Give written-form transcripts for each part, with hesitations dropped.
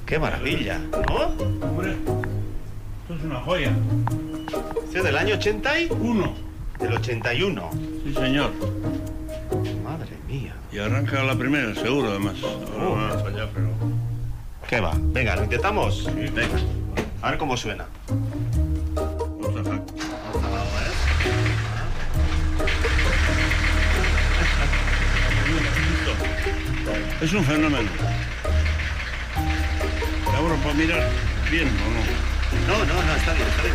¡Qué maravilla! ¿No? Hombre, esto es una joya. ¿Este es del año 81? Del 81. Sí, señor. Madre mía. Y arranca la primera, seguro, además. Ahora me va a fallar, pero... ¿Qué va? Venga, ¿lo intentamos? Sí. Venga. A ver cómo suena. Es un fenómeno. Ahora, para mirar bien, ¿o no? No, está bien así.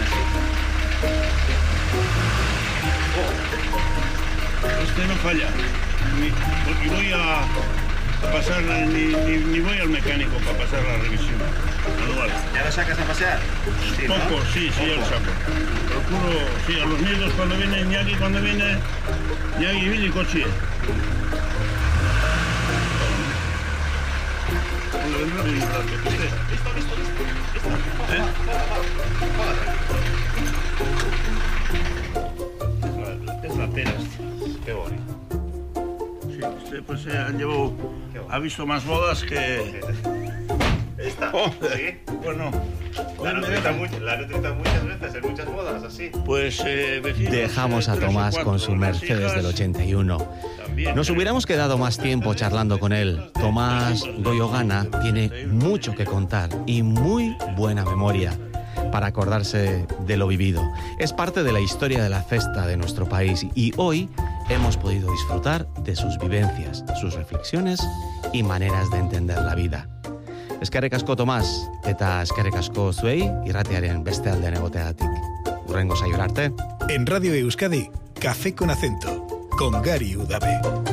Este no falla. Porque voy a pasar, ni voy al mecánico para pasar la revisión anual. ¿Ya lo sacas a pasear? Sí, Poco, ¿no? sí, ya lo saco. Procuro, sí, a los nietos cuando viene Iñaki, Iñaki viene y coche. Listo. Es la pera. Qué bonito. Sí, pues han llevado, ha visto más bodas que... ¿Esta? Oh, ¿Sí? Bueno, La han utilizado muchas veces, en muchas bodas, así. pues vecinos, Dejamos a 3 o Tomás 4, con su las Mercedes hijas, del 81. también, Nos hubiéramos quedado más tiempo charlando con él. Tomás Goyogana tiene mucho que contar y muy buena memoria para acordarse de lo vivido. Es parte de la historia de la festa de nuestro país y hoy hemos podido disfrutar de sus vivencias, sus reflexiones y maneras de entender la vida. Eskerrik asko Tomás eta eskerrik asko zuei irratiaren beste aldean egoteagatik. Hurrengo saiora arte. En Radio Euskadi, Café con Acento, con Gary Udabe.